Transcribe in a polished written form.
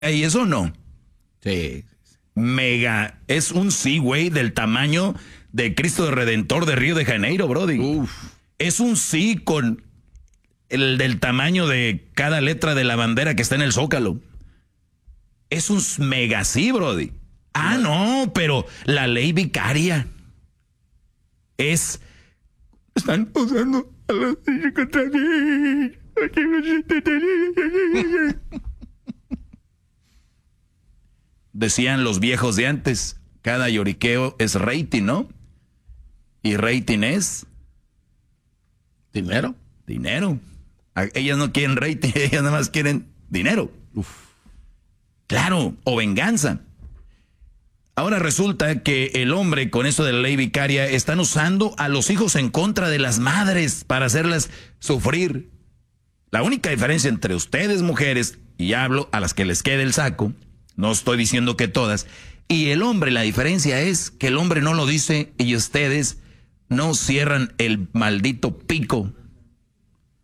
¿Y eso no? Sí. Mega. Es un sí, güey, del tamaño de Cristo Redentor de Río de Janeiro, brody. Uf. Es un sí con el del tamaño de cada letra de la bandera que está en el Zócalo. Es un mega sí, brody. Ah, no, pero la ley vicaria es... Están usando a los niños contra mí. Decían los viejos de antes, cada lloriqueo es rating, ¿no? Y rating es... ¿Dinero? Dinero. Ellas no quieren rating, ellas nada más quieren dinero. Uf. Claro, o venganza. Ahora resulta que el hombre con eso de la ley vicaria están usando a los hijos en contra de las madres para hacerlas sufrir. La única diferencia entre ustedes, mujeres, y hablo a las que les quede el saco, no estoy diciendo que todas, y el hombre, la diferencia es que el hombre no lo dice y ustedes no cierran el maldito pico